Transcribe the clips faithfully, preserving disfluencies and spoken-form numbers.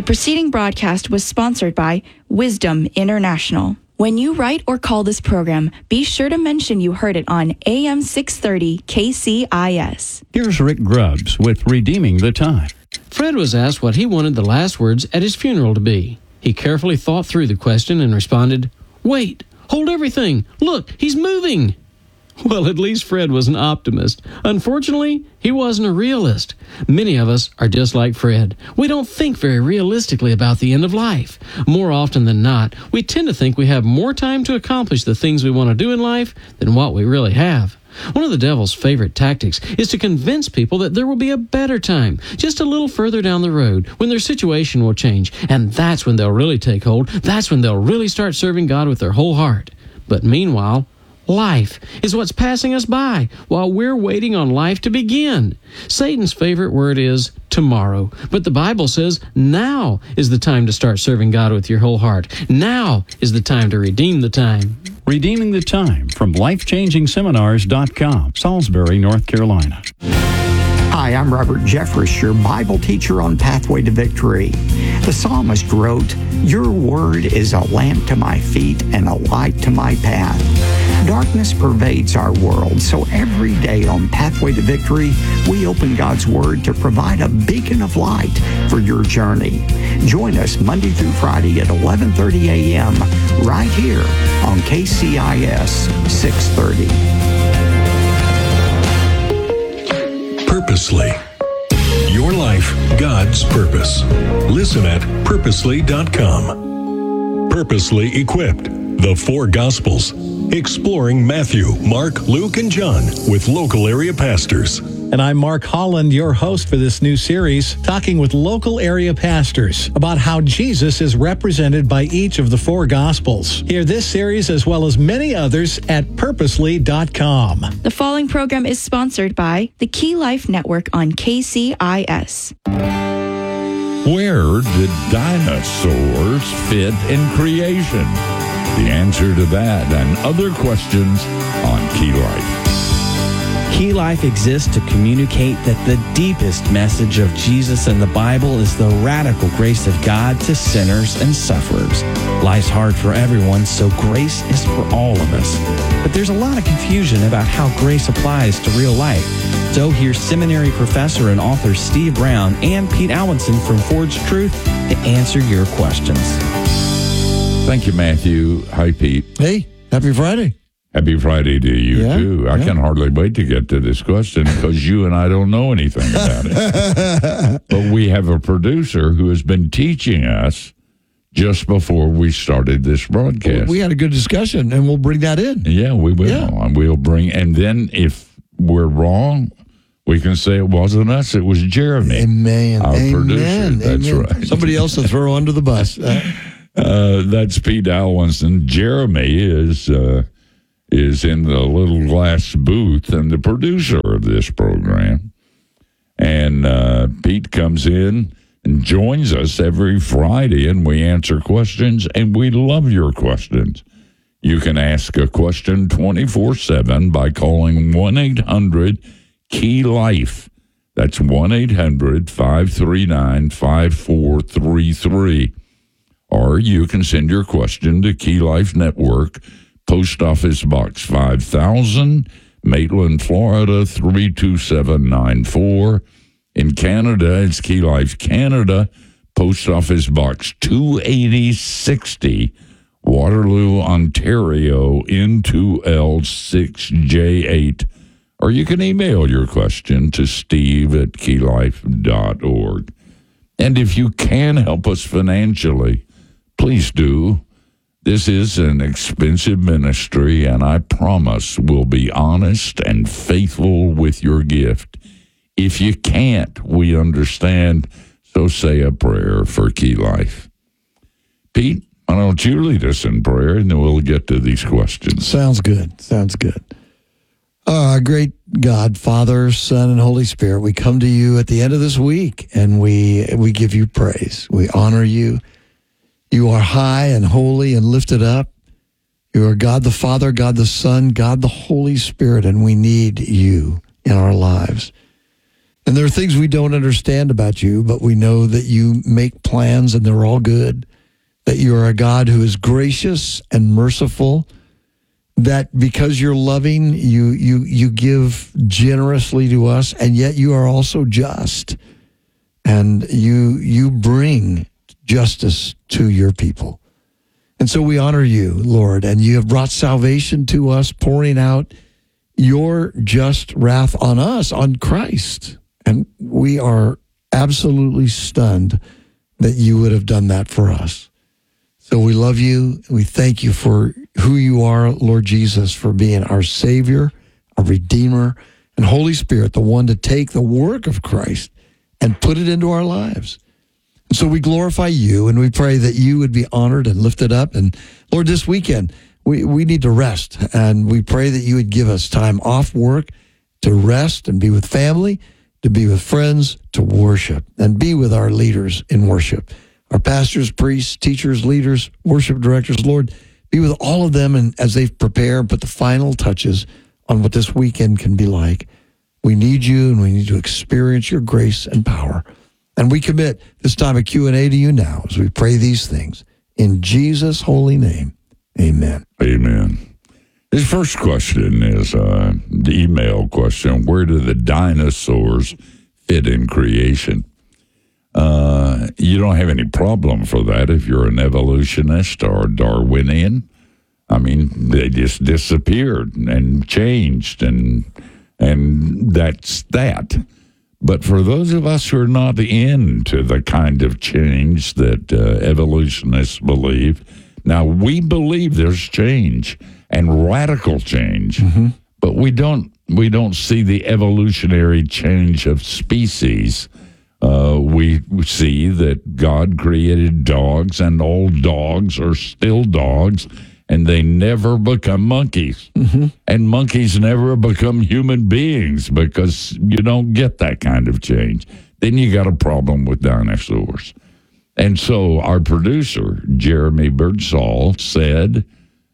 The preceding broadcast was sponsored by Wisdom International. When you write or call this program, be sure to mention you heard it on A M six thirty K C I S. Here's Rick Grubbs with Redeeming the Time. Fred was asked what he wanted the last words at his funeral to be. He carefully thought through the question and responded, "Wait, hold everything. Look, he's moving." Well, at least Fred was an optimist. Unfortunately, he wasn't a realist. Many of us are just like Fred. We don't think very realistically about the end of life. More often than not, we tend to think we have more time to accomplish the things we want to do in life than what we really have. One of the devil's favorite tactics is to convince people that there will be a better time, just a little further down the road, when their situation will change, and that's when they'll really take hold. That's when they'll really start serving God with their whole heart. But meanwhile, life is what's passing us by while we're waiting on life to begin. Satan's favorite word is tomorrow, but the Bible says now is the time to start serving God with your whole heart. Now is the time to redeem the time. Redeeming the Time from life changing seminars dot com, Salisbury, North Carolina. Hi, I'm Robert Jeffress, your Bible teacher on Pathway to Victory. The psalmist wrote, "Your word is a lamp to my feet and a light to my path." Darkness pervades our world, so every day on Pathway to Victory, we open God's Word to provide a beacon of light for your journey. Join us Monday through Friday at eleven thirty a.m. right here on K C I S six thirty. Purposely. Your life, God's purpose. Listen at purposely dot com. Purposely Equipped. The Four Gospels. Exploring Matthew, Mark, Luke, and John with local area pastors. And I'm Mark Holland, your host for this new series, talking with local area pastors about how Jesus is represented by each of the four Gospels. Hear this series as well as many others at purposely dot com. The following program is sponsored by the Key Life Network on K C I S. Where did dinosaurs fit in creation? The answer to that and other questions on Key Life. Key Life exists to communicate that the deepest message of Jesus in the Bible is the radical grace of God to sinners and sufferers. Life's hard for everyone, so grace is for all of us. But there's a lot of confusion about how grace applies to real life. So here's seminary professor and author Steve Brown and Pete Alwinson from Forged Truth to answer your questions. Thank you, Matthew. Hi, Pete. Hey, happy Friday. Happy Friday to you, yeah, too. I yeah. can hardly wait to get to this question because you and I don't know anything about it. But we have a producer who has been teaching us just before we started this broadcast. We had a good discussion, and we'll bring that in. Yeah, we will. Yeah. And we'll bring, and then if we're wrong, we can say it wasn't us, it was Jeremy. Amen. Our Amen. producer. That's Amen. right. Somebody else to throw under the bus. Uh, uh, that's Pete Alwinson. Jeremy is uh, is in the little glass booth and the producer of this program. And uh, Pete comes in and joins us every Friday, and we answer questions, and we love your questions. You can ask a question twenty-four seven by calling one eight hundred Key Life. That's one eight hundred five three nine five four three three. Or you can send your question to Key Life Network, Post Office Box five thousand, Maitland, Florida three two seven nine four. In Canada, it's Key Life Canada, Post Office Box two eighty sixty, Waterloo, Ontario, N two L six J eight. Or you can email your question to steve at key life dot org. And if you can help us financially, please do. This is an expensive ministry, and I promise we'll be honest and faithful with your gift. If you can't, we understand, so say a prayer for Key Life. Pete, why don't you lead us in prayer, and then we'll get to these questions. Sounds good. Sounds good. Uh, great God, Father, Son, and Holy Spirit, we come to you at the end of this week, and we we give you praise. We honor you. You are high and holy and lifted up. You are God the Father, God the Son, God the Holy Spirit, and we need you in our lives. And there are things we don't understand about you, but we know that you make plans and they're all good, that you are a God who is gracious and merciful, that because you're loving, you you you give generously to us, and yet you are also just, and you you bring justice to your people. And so we honor you, Lord, and you have brought salvation to us, pouring out your just wrath on us, on Christ. And we are absolutely stunned that you would have done that for us. So we love you. We thank you for who you are, Lord Jesus, for being our Savior, our Redeemer, and Holy Spirit, the one to take the work of Christ and put it into our lives. And so we glorify you, and we pray that you would be honored and lifted up. And Lord, this weekend, we, we need to rest, and we pray that you would give us time off work to rest and be with family, to be with friends, to worship, and be with our leaders in worship. Our pastors, priests, teachers, leaders, worship directors, Lord, be with all of them and as they prepare and put the final touches on what this weekend can be like. We need you, and we need to experience your grace and power. And we commit this time of Q and A to you now as we pray these things. In Jesus' holy name, amen. Amen. His first question is uh, the email question. Where do the dinosaurs fit in creation? Uh, you don't have any problem for that if you're an evolutionist or Darwinian. I mean, they just disappeared and changed, and and that's that. But for those of us who are not into the kind of change that uh, evolutionists believe, now we believe there's change and radical change, mm-hmm. but we don't we don't see the evolutionary change of species. Uh, we see that God created dogs, and all dogs are still dogs, and they never become monkeys. Mm-hmm. And monkeys never become human beings because you don't get that kind of change. Then you got a problem with dinosaurs. And so our producer, Jeremy Birdsall, said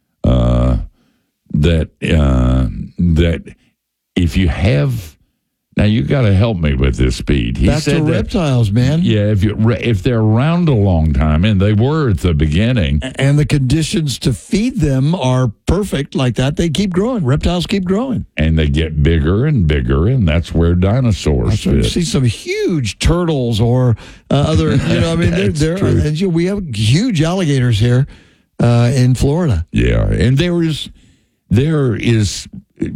uh, that uh, that if you have... Now, you got to help me with this, Pete. He Back said to that, reptiles, man. Yeah, if you if they're around a long time, and they were at the beginning. And the conditions to feed them are perfect like that, they keep growing. Reptiles keep growing. And they get bigger and bigger, and that's where dinosaurs that's fit. You see some huge turtles or uh, other, you know, I mean, they're, they're, and, you know, we have huge alligators here uh, in Florida. Yeah, and there is, there is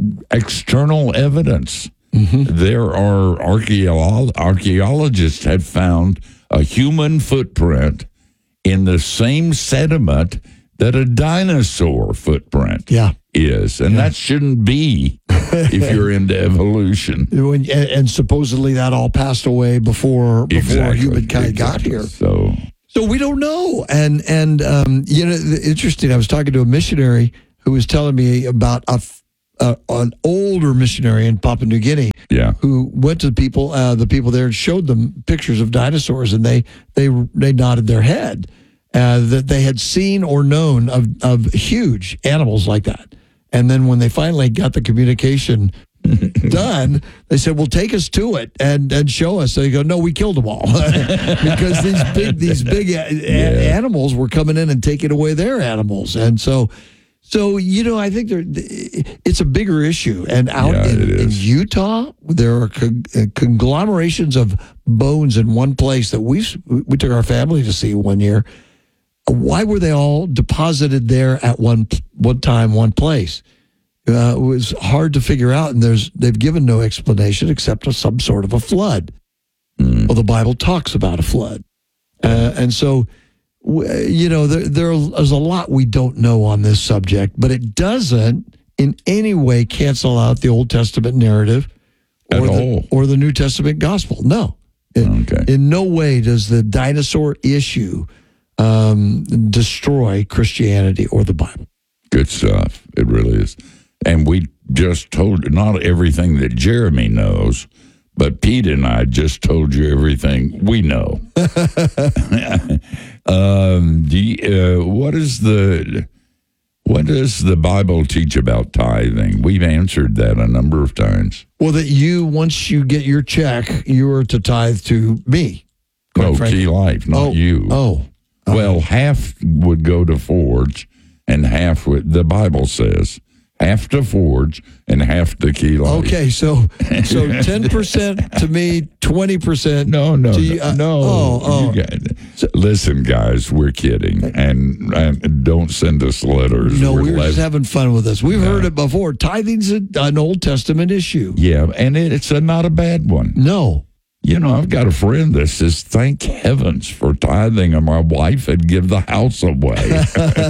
external evidence. Mm-hmm. There are archeolo- archaeologists have found a human footprint in the same sediment that a dinosaur footprint yeah. is. And yeah. that shouldn't be if you're into evolution. And, and supposedly that all passed away before before exactly. humankind exactly. got here. So so we don't know. And, and um, you know, interesting, I was talking to a missionary who was telling me about a Uh, an older missionary in Papua New Guinea, yeah. who went to the people, uh, the people there, and showed them pictures of dinosaurs, and they they they nodded their head uh, that they had seen or known of of huge animals like that. And then when they finally got the communication done, they said, "Well, take us to it and and show us." They go, "No, we killed them all because these big these big a- yeah. animals were coming in and taking away their animals," and so. So, you know, I think there, it's a bigger issue. And out yeah, in, in Utah, there are con- conglomerations of bones in one place that we we took our family to see one year. Why were they all deposited there at one one time, one place? Uh, it was hard to figure out, and there's they've given no explanation except of some sort of a flood. Mm. Well, the Bible talks about a flood. Uh, and so... You know, there, there's a lot we don't know on this subject, but it doesn't in any way cancel out the Old Testament narrative or, At the, all. or the New Testament gospel. No. It, okay. In no way does the dinosaur issue um, destroy Christianity or the Bible. Good stuff. It really is. And we just told, not everything that Jeremy knows, but Pete and I just told you everything we know. um, the, uh, what is the What does the Bible teach about tithing? We've answered that a number of times. Well, that you, once you get your check, you are to tithe to me. No, Key Life, not oh, you. Oh. Well, oh. half would go to Forge, and half would, the Bible says, half to Forge and half to Key Life. Okay, so so ten percent to me, twenty percent No, no, to you. Uh, no. Oh, oh. You got, listen, guys, we're kidding, and, and don't send us letters. No, we're we were le- just having fun with this. We've No. heard it before. Tithing's a, an Old Testament issue. Yeah, and it, it's a, not a bad one. No. You know, I've got a friend that says, thank heavens for tithing, and my wife would give the house away.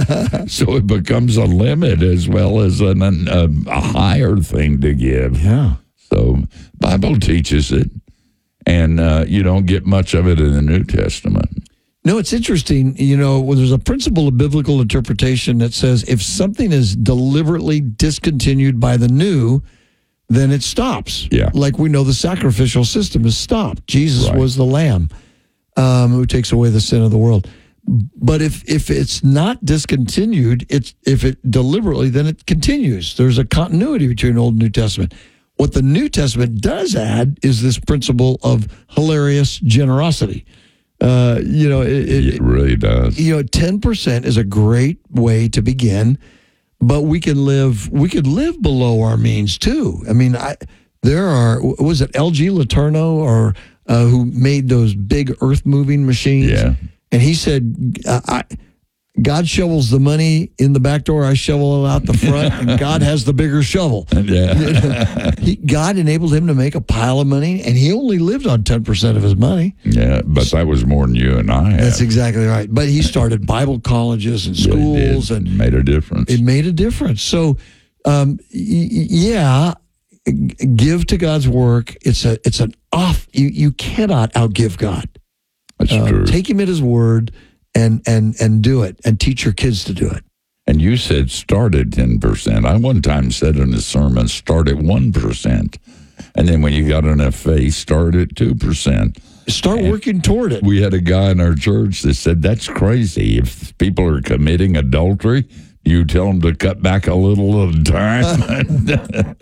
So it becomes a limit as well as an, an, a, a higher thing to give. Yeah. So Bible teaches it, and uh, you don't get much of it in the New Testament. No, it's interesting. You know, well, there's a principle of biblical interpretation that says if something is deliberately discontinued by the new, then it stops. Yeah. Like we know the sacrificial system is stopped. Jesus Right. was the lamb um, who takes away the sin of the world. But if, if it's not discontinued, it's if it deliberately, then it continues. There's a continuity between Old and New Testament. What the New Testament does add is this principle of hilarious generosity. Uh, you know, it, It, it, really does. you know, ten percent is a great way to begin, but we can live, we could live below our means too. I mean, I, there are, was it L G Letourneau or uh, who made those big earth moving machines? Yeah. And he said, I, God shovels the money in the back door, I shovel it out the front, and God has the bigger shovel. Yeah. he, God enabled him to make a pile of money, and he only lived on ten percent of his money. Yeah, but that was more than you and I had. That's exactly right. But he started Bible colleges and Yeah, he did. schools, and made a difference. it made a difference. So, um, y- yeah, g- give to God's work. It's a, it's an off. You you cannot outgive God. That's Uh, true. take him at his word, and and and do it, and teach your kids to do it. And you said start at ten percent. I one time said in a sermon, start at one percent. And then when you got enough faith, start at two percent. Start And working toward it. We had a guy in our church that said, that's crazy. If people are committing adultery, you tell them to cut back a little at a time.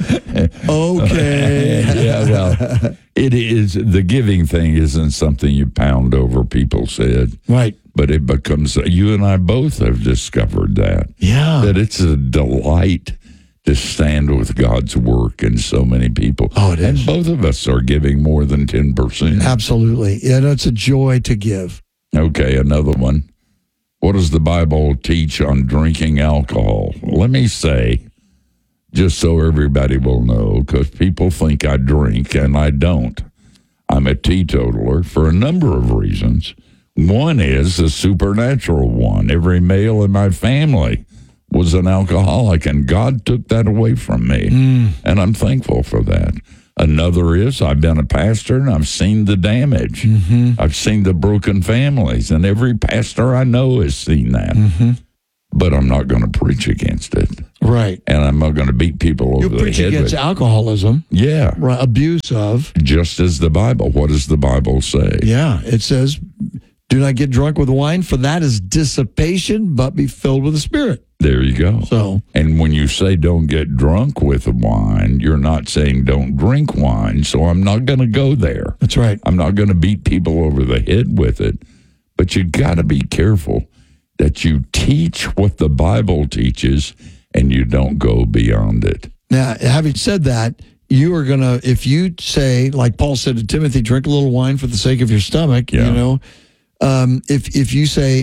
Okay. Yeah, well, it is, the giving thing isn't something you pound over, people said. Right. But it becomes, you and I both have discovered that. Yeah. That it's a delight to stand with God's work in so many people. Oh, it is. And both of us are giving more than ten percent. Absolutely. Yeah, no, it's a joy to give. Okay, another one. What does the Bible teach on drinking alcohol? Let me say, just so everybody will know, because people think I drink and I don't. I'm a teetotaler for a number of reasons. One is a supernatural one. Every male in my family was an alcoholic, and God took that away from me. Mm. And I'm thankful for that. Another is I've been a pastor, and I've seen the damage. Mm-hmm. I've seen the broken families, and every pastor I know has seen that. Mm-hmm. But I'm not going to preach against it. Right. And I'm not going to beat people over You the preach head against with alcoholism, Yeah. right, abuse of. Just as the Bible. What does the Bible say? Yeah, it says, do not get drunk with wine, for that is dissipation, but be filled with the Spirit. There you go. So, And when you say don't get drunk with wine, you're not saying don't drink wine. So I'm not going to go there. that's right. I'm not going to beat people over the head with it. But you got to be careful that you teach what the Bible teaches and you don't go beyond it. Now, having said that, you are going to, if you say, like Paul said to Timothy, drink a little wine for the sake of your stomach, Yeah. you know, um, if if you say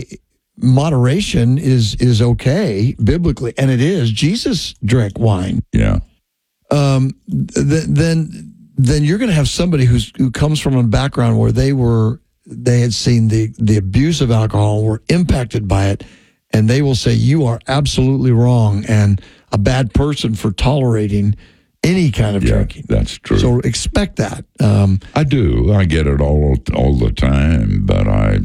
moderation is is okay biblically, and it is, Jesus drank wine, Yeah. um, th- then then you're going to have somebody who's who comes from a background where they were they had seen the the abuse of alcohol, were impacted by it, and they will say you are absolutely wrong and a bad person for tolerating any kind of Yeah, drinking. that's true. So expect that. Um, I do. I get it all all the time, but I,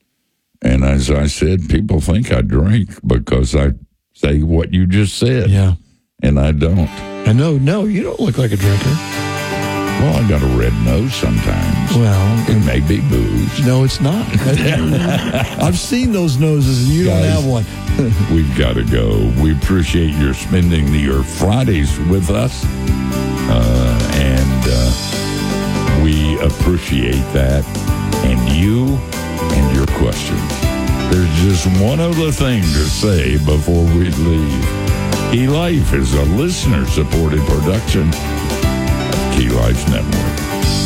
and as I said, people think I drink because I say what you just said, yeah. and I don't. I know. No, you don't look like a drinker. Well, I got a red nose sometimes. Well, it may be booze. No, it's not. I've seen those noses, and you Guys, don't have one. We've got to go. We appreciate your spending your Fridays with us, uh, and uh, we appreciate that, and you and your questions. There's just one other thing to say before we leave. Key Life is a listener-supported production of Key Life Network.